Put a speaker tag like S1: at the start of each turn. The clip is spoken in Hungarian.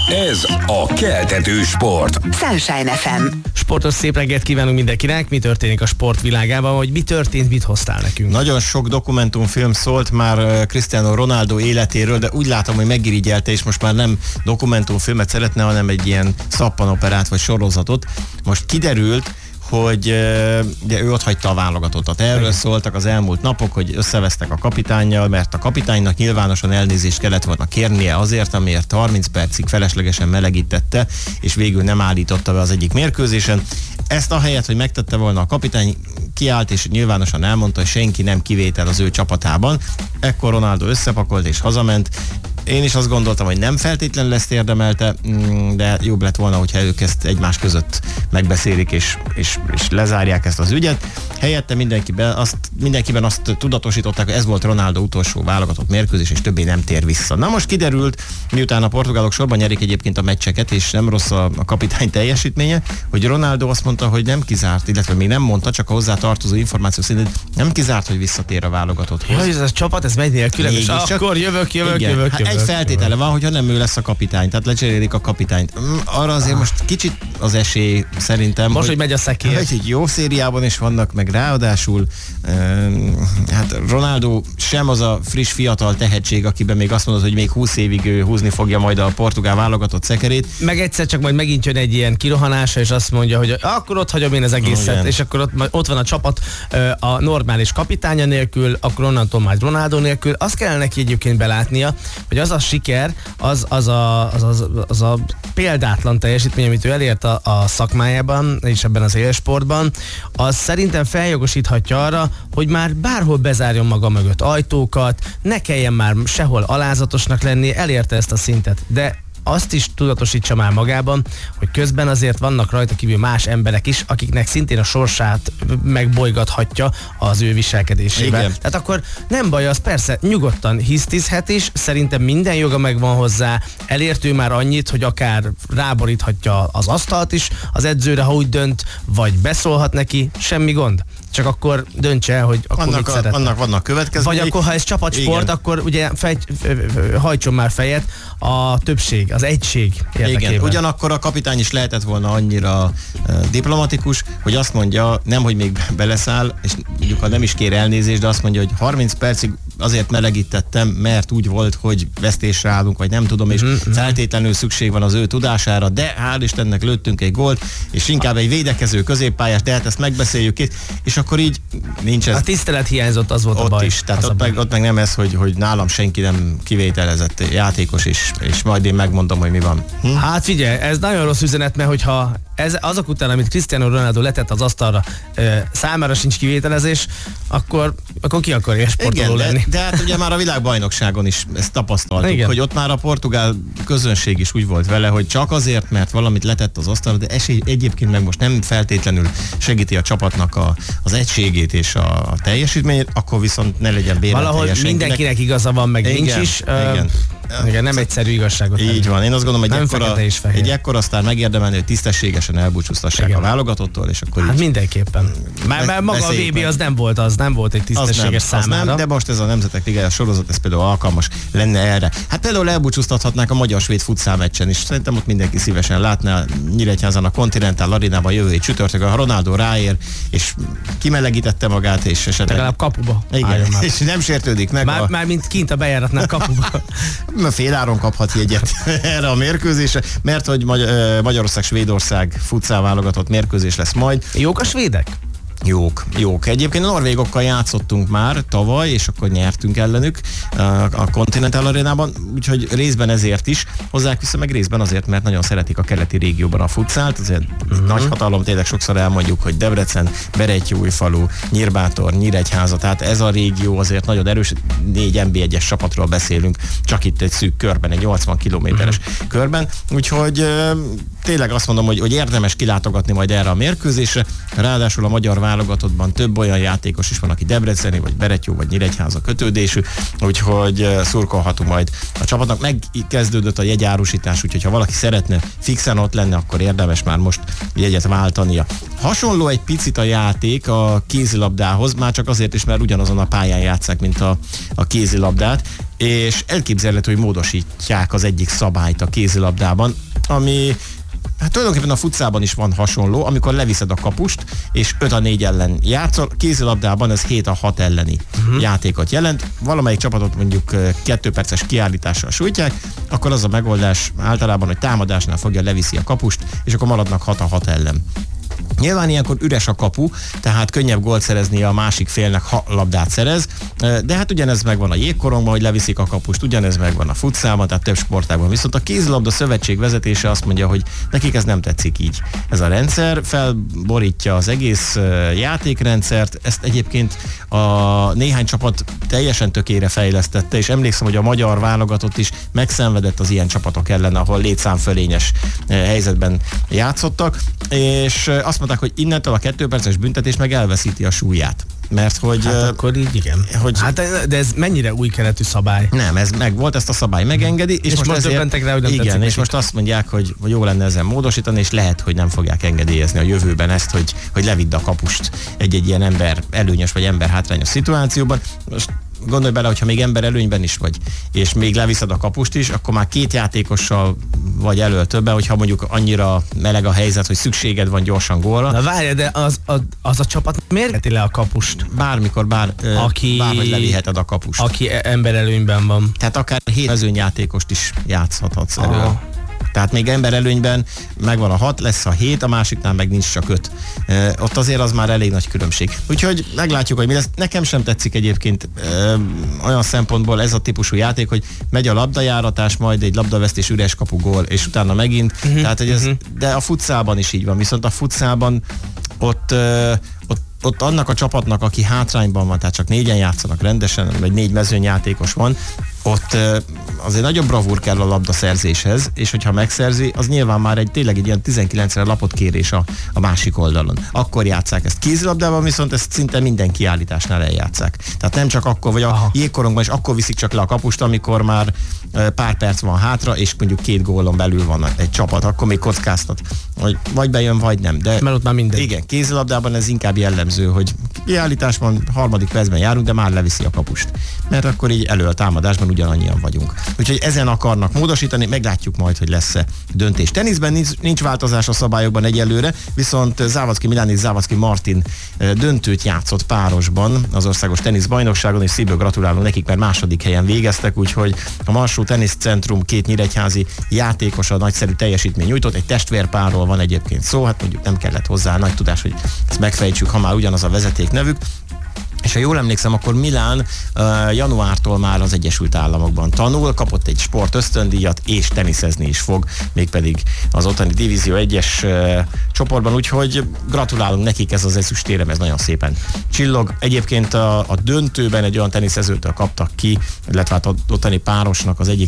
S1: Ez a keltető sport.
S2: Sunshine FM.
S3: Sportos szép reggelt kívánunk mindenkinek. Mi történik a sportvilágában, hogy mi történt, mit hoztál nekünk?
S4: Nagyon sok dokumentumfilm szólt már Cristiano Ronaldo életéről, de úgy látom, hogy megirigyelte, és most már nem dokumentumfilmet szeretne, hanem egy ilyen szappanoperát vagy sorozatot. Most kiderült, hogy ugye ő ott hagyta a válogatottat. Erről szóltak az elmúlt napok, hogy összevesztek a kapitánnyal, mert a kapitánynak nyilvánosan elnézést kellett volna kérnie azért, amiért 30 percig feleslegesen melegítette, és végül nem állította be az egyik mérkőzésen. Ezt ahelyett, hogy megtette volna a kapitány, kiállt és nyilvánosan elmondta, hogy senki nem kivétel az ő csapatában. Ekkor Ronaldo összepakolt és hazament. Én is azt gondoltam, hogy nem feltétlenül ezt érdemelte, de jobb lett volna, hogyha ők ezt egymás között megbeszélik és lezárják ezt az ügyet. Helyette mindenkiben azt tudatosították, hogy ez volt Ronaldo utolsó válogatott mérkőzés, és többé nem tér vissza. Na most kiderült, miután a portugálok sorban nyerik egyébként a meccseket, és nem rossz a kapitány teljesítménye, hogy Ronaldo azt mondta, hogy nem kizárt, illetve még nem mondta, csak a hozzá tartozó információ szerint nem kizárt, hogy visszatér a válogatotthoz.
S3: Ja, ez a csapat, ez megy nélkül, és akkor jövök.
S4: Egy feltétele van, hogyha nem ő lesz a kapitány, tehát lecserélik a kapitányt. Arra azért most kicsit az esély szerintem.
S3: Most, hogy megy a szekér.
S4: Egy jó szériában is vannak, meg ráadásul hát Ronaldo sem az a friss, fiatal tehetség, akiben még azt mondod, hogy még 20 évig ő húzni fogja majd a portugál válogatott szekerét.
S3: Meg egyszer csak majd megint jön egy ilyen kirohanása, és azt mondja, hogy akkor ott hagyom én az egészet, és akkor ott van a csapat a normális kapitánya nélkül, akkor onnantól majd Ronaldo nélkül. Azt kell neki egyébként belátnia, hogy az a siker, az a példátlan teljesítmény, amit ő elért a szakmájában, és ebben az élsportban, az szerintem feljogosíthatja arra, hogy már bárhol bezárjon maga mögött ajtókat, ne kelljen már sehol alázatosnak lenni, elérte ezt a szintet. De azt is tudatosítsa már magában, hogy közben azért vannak rajta kívül más emberek is, akiknek szintén a sorsát megbolygathatja az ő viselkedésével. Igen. Tehát akkor nem baj, az persze nyugodtan hisztizhet is, szerintem minden joga megvan hozzá, elért ő már annyit, hogy akár ráboríthatja az asztalt is az edzőre, ha úgy dönt, vagy beszólhat neki, semmi gond. Csak akkor döntse el, hogy akkor mit szeretne.
S4: Annak vannak következményei.
S3: Vagy akkor, ha ez csapatsport, igen, akkor ugye hajtson már fejet a többség, az egység érdekében.
S4: Igen, ugyanakkor a kapitány is lehetett volna annyira diplomatikus, hogy azt mondja, nem, hogy még beleszáll, és mondjuk ha nem is kér elnézést, de azt mondja, hogy 30 percig azért melegítettem, mert úgy volt, hogy vesztésre állunk, vagy nem tudom, és feltétlenül szükség van az ő tudására, de hál' Istennek lőttünk egy gólt, és inkább egy védekező középpályás, tehát ezt megbeszéljük itt, és akkor így nincs ez.
S3: A tisztelet hiányzott, az volt
S4: ott
S3: a baj.
S4: Is, tehát ott meg nem ez, hogy nálam senki nem kivételezett játékos, és majd én megmondom, hogy mi van.
S3: Hát figyelj, ez nagyon rossz üzenet, mert hogyha azok után, amit Cristiano Ronaldo letett az asztalra, számára sincs kivételezés, akkor ki akar élsportoló lenni?
S4: De hát ugye már a világbajnokságon is ezt tapasztaltuk, igen, hogy ott már a portugál közönség is úgy volt vele, hogy csak azért, mert valamit letett az asztalra, de egyébként meg most nem feltétlenül segíti a csapatnak az egységét és a teljesítményét, akkor viszont ne legyen béreltelje
S3: valahol
S4: senkinek.
S3: Mindenkinek igaza van, meg
S4: igen,
S3: nincs is.
S4: Igen,
S3: nem egyszerű igazságot.
S4: Így van. Én azt gondolom, hogy egy ekkora sztár megérdemelni, hogy tisztességesen elbúcsúztassák a válogatottól, és akkor
S3: hát mindenképpen. Már maga a VB az nem volt egy tisztességes számára.
S4: Nem, de most ez a Nemzetek Ligája sorozat, ez például alkalmas lenne erre. Hát például elbúcsúztathatnák a magyar-svéd futszál meccsen is. Szerintem ott mindenki szívesen látná. Nyíregyházan a Continental Arénában jövő egy csütörtökön, ha Ronaldo ráér, és kimelegítette magát, és esetleg
S3: legalább kapuba.
S4: Igen, és nem sértődik meg.
S3: Már mint kint a bejáratnál kapuba.
S4: Féláron kaphat jegyet erre a mérkőzésre, mert hogy Magyarország-Svédország futszál válogatott mérkőzés lesz majd.
S3: Jók a svédek?
S4: Jók. Egyébként a norvégokkal játszottunk már tavaly, és akkor nyertünk ellenük a Continental Arénában, úgyhogy részben ezért is hozzák vissza, meg részben azért, mert nagyon szeretik a keleti régióban a futszált, azért nagy hatalom, tényleg sokszor elmondjuk, hogy Debrecen, Berettyóújfalu, Nyírbátor, Nyíregyháza, tehát ez a régió azért nagyon erős, 4 NB1-es csapatról beszélünk, csak itt egy szűk körben, egy 80 kilométeres körben, úgyhogy tényleg azt mondom, hogy érdemes kilátogatni majd erre a mérkőzésre, ráadásul a magyar válogatottban több olyan játékos is van, aki debreceni, vagy Berettyó, vagy Nyíregyháza kötődésű, úgyhogy szurkolhatunk majd a csapatnak. Megkezdődött a jegyárusítás, úgyhogy ha valaki szeretne fixen ott lenni, akkor érdemes már most jegyet váltania. Hasonló egy picit a játék a kézilabdához, már csak azért is, mert ugyanazon a pályán játsszák, mint a kézilabdát, és elképzelhető, hogy módosítják az egyik szabályt a kézilabdában, ami hát tulajdonképpen a futszában is van hasonló, amikor leviszed a kapust, és 5-4 ellen játszol. Kézilabdában ez 7-6 elleni játékot jelent. Valamelyik csapatot mondjuk 2 perces kiállítással sújtják, akkor az a megoldás általában, hogy támadásnál fogja, leviszi a kapust, és akkor maradnak 6-6 ellen. Nyilván ilyenkor üres a kapu, tehát könnyebb gólt szerezni a másik félnek, ha labdát szerez, de hát ugyanez megvan a jégkorongban, hogy leviszik a kapust, ugyanez megvan a futszában, tehát több sportágban. Viszont a kézilabda szövetség vezetése azt mondja, hogy nekik ez nem tetszik így. Ez a rendszer felborítja az egész játékrendszert, ezt egyébként a néhány csapat teljesen tökére fejlesztette, és emlékszem, hogy a magyar válogatott is megszenvedett az ilyen csapatok ellen, ahol létszámfölényes helyzetben játszottak, és azt mondták, hogy innentől a 2 perces büntetés meg elveszíti a súlyát. Mert hogy...
S3: Hát akkor így igen.
S4: Hogy,
S3: hát de ez mennyire új keletű szabály?
S4: Nem, ez meg volt, ezt a szabály megengedi, és most
S3: döbbentek rá, hogy nem
S4: igen, és
S3: nekik.
S4: most azt mondják, hogy jó lenne ezen módosítani, és lehet, hogy nem fogják engedélyezni a jövőben ezt, hogy levidd a kapust egy ilyen ember előnyös vagy ember hátrányos szituációban. Most gondolj bele, hogyha még ember előnyben is vagy, és még leviszed a kapust is, akkor már 2 játékossal vagy elől többen, hogyha mondjuk annyira meleg a helyzet, hogy szükséged van gyorsan gólra.
S3: Na várj, de az a csapat miért veti le a kapust?
S4: Bármikor, bárhogy leviheted a kapust.
S3: Aki ember előnyben van.
S4: Tehát akár 7 mezőnyjátékost is játszhatsz elő. Tehát még emberelőnyben megvan a 6, lesz a 7, a másiknál meg nincs csak 5. Ott azért az már elég nagy különbség. Úgyhogy meglátjuk, hogy mi lesz. Nekem sem tetszik egyébként olyan szempontból ez a típusú játék, hogy megy a labdajáratás, majd egy labdavesztés, üres kapu, gól, és utána megint. Tehát, hogy ez, de a futszában is így van. Viszont a futszában ott annak a csapatnak, aki hátrányban van, tehát csak 4-en játszanak rendesen, vagy 4 mezőnyjátékos van, ott azért nagyobb bravúr kell a labdaszerzéshez, és hogyha megszerzi, az nyilván már tényleg egy ilyen 19-re lapot kérés a másik oldalon. Akkor játsszák ezt. Kézilabdában viszont ezt szinte minden kiállításnál eljátsszák. Tehát nem csak akkor, vagy a jégkorongban is akkor viszik csak le a kapust, amikor már pár perc van hátra, és mondjuk 2 gólon belül van egy csapat, akkor még kockáztat, hogy vagy bejön, vagy nem. De
S3: mert ott már minden.
S4: Igen, kézilabdában ez inkább jellemző, hogy kiállítás van, 3. percben járunk, de már leviszi a kapust. Mert akkor így elő a támadásban ugyanannyian vagyunk. Úgyhogy ezen akarnak módosítani, meglátjuk majd, hogy lesz-e döntés. Teniszben nincs változás a szabályokban egyelőre, viszont Závodszky Milán és Závodszky Martin döntőt játszott párosban az országos teniszbajnokságon, és szívből gratulálunk nekik, mert 2. helyen végeztek, úgyhogy a Marsó Teniszcentrum 2 nyíregyházi játékosa nagyszerű teljesítmény nyújtott, egy testvérpárról van egyébként szó, hát mondjuk nem kellett hozzá nagy tudás, hogy ezt megfejtsük, ha már ugyanaz a vezeték nevük. És ha jól emlékszem, akkor Milán januártól már az Egyesült Államokban tanul, kapott egy sport ösztöndíjat, és teniszezni is fog, mégpedig az ottani Divízió 1-es csoportban, úgyhogy gratulálunk nekik, ez az ezüstérem, ez nagyon szépen csillog. Egyébként a döntőben egy olyan teniszezőtől kaptak ki, illetve hát ottani párosnak az egyik